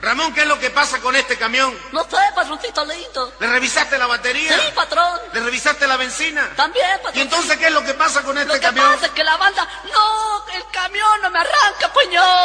Ramón, ¿qué es lo que pasa con este camión? No sé, patroncito lindo. ¿Le revisaste la batería? Sí, patrón. ¿Le revisaste la benzina? También, patrón. ¿Y entonces qué es lo que pasa con este Lo que camión? pasa es que la banda... No, el camión no me arranca, puño.